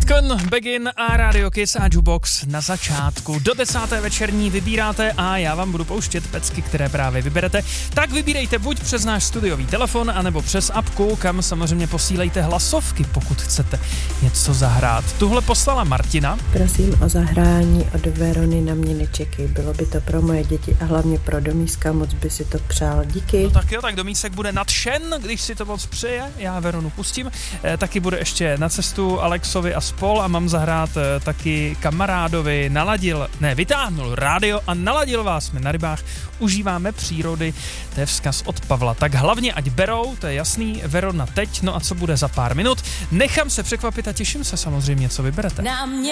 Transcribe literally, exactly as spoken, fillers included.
Madcon, Begin a Radio Kiss a Jukebox na začátku. Do desáté večerní vybíráte a já vám budu pouštět pecky, které právě vyberete. Tak vybírejte buď přes náš studiový telefon, anebo přes apku, kam samozřejmě posílejte hlasovky, pokud chcete něco zahrát. Tuhle poslala Martina. Prosím o zahrání od Verony Na mě nečekej. Bylo by to pro moje děti a hlavně pro Domíska, moc by si to přál. Díky. No tak jo, tak Domísek bude nadšen, když si to moc přeje. Já Veronu pustím. E, taky bude ještě na cestu Alexovi a spol a mám zahrát e, taky kamarádovi, naladil, ne, vytáhnul rádio a naladil vás, jsme na rybách, užíváme přírody, to je vzkaz od Pavla. Tak hlavně ať berou, to je jasný, Verona teď, no a co bude za pár minut. Nechám se překvapit a těším se samozřejmě, co vyberete. Na mě